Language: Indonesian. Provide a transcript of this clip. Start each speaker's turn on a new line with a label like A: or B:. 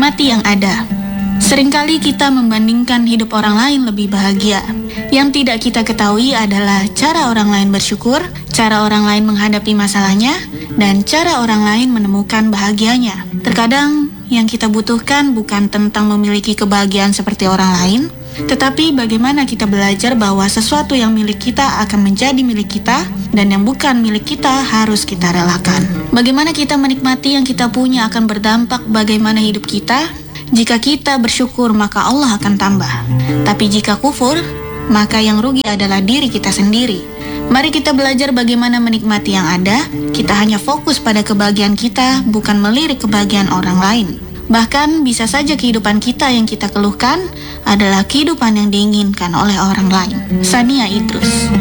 A: menikmati yang ada. Seringkali kita membandingkan hidup orang lain lebih bahagia. Yang tidak kita ketahui adalah cara orang lain bersyukur, cara orang lain menghadapi masalahnya, dan cara orang lain menemukan bahagianya. Terkadang yang kita butuhkan bukan tentang memiliki kebahagiaan seperti orang lain, tetapi bagaimana kita belajar bahwa sesuatu yang milik kita akan menjadi milik kita, dan yang bukan milik kita harus kita relakan. Bagaimana kita menikmati yang kita punya akan berdampak bagaimana hidup kita. Jika kita bersyukur, maka Allah akan tambah. Tapi jika kufur, maka yang rugi adalah diri kita sendiri. Mari kita belajar bagaimana menikmati yang ada. Kita hanya fokus pada kebahagiaan kita, bukan melirik kebahagiaan orang lain. Bahkan bisa saja kehidupan kita yang kita keluhkan adalah kehidupan yang diinginkan oleh orang lain. Sania Idrus.